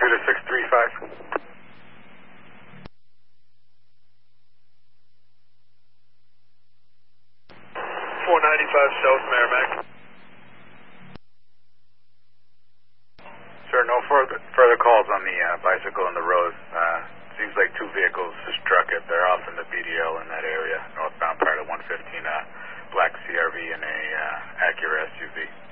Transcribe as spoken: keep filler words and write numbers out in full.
two to six three five. four ninety-five South Merrimack. Sir, no further further calls on the uh, bicycle and the road. Uh, seems like two vehicles struck it. They're off in the B D L in that area, northbound part of one fifteen, uh, black C R V and a uh, Acura S U V.